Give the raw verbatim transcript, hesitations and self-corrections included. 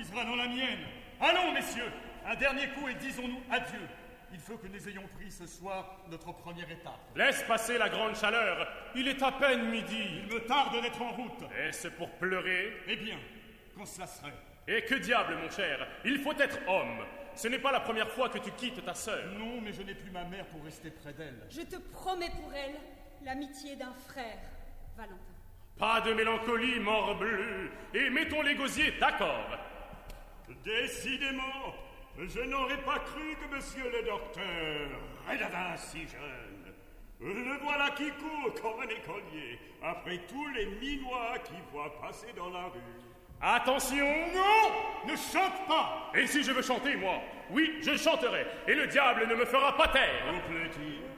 brisera dans la mienne. Allons, messieurs, un dernier coup et disons-nous adieu. Il faut que nous ayons pris ce soir notre première étape. Laisse passer la grande chaleur. Il est à peine midi. Il me tarde d'être en route. Est-ce pour pleurer? Eh bien, quand cela serait. Et que diable, mon cher? Il faut être homme. Ce n'est pas la première fois que tu quittes ta sœur. Non, mais je n'ai plus ma mère pour rester près d'elle. Je te promets pour elle l'amitié d'un frère, Valentin. Pas de mélancolie, morbleu. Et mettons les gosiers d'accord. Décidément, je n'aurais pas cru que monsieur le docteur redevint si jeune. Le voilà qui court comme un écolier, après tous les minois qui voient passer dans la rue. Attention! Non! Ne chante pas! Et si je veux chanter, moi? Oui, je chanterai, et le diable ne me fera pas taire. Vous plaît-il?